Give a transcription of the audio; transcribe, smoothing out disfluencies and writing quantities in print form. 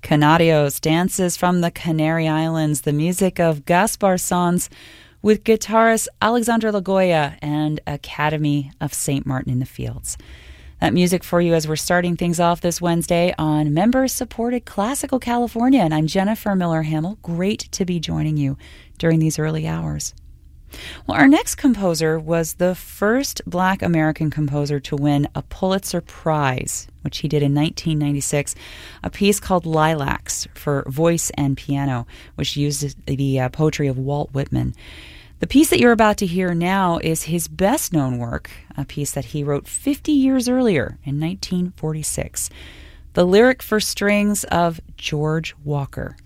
Canarios, Dances from the Canary Islands, the music of Gaspar Sanz with guitarist Alexandra Lagoya and Academy of St. Martin in the Fields. That music for you as we're starting things off this Wednesday on member-supported Classical California. And I'm Jennifer Miller-Hamill. Great to be joining you during these early hours. Well, our next composer was the first Black American composer to win a Pulitzer Prize, which he did in 1996, a piece called Lilacs for voice and piano, which used the poetry of Walt Whitman. The piece that you're about to hear now is his best-known work, a piece that he wrote 50 years earlier in 1946, the lyric for strings of George Walker.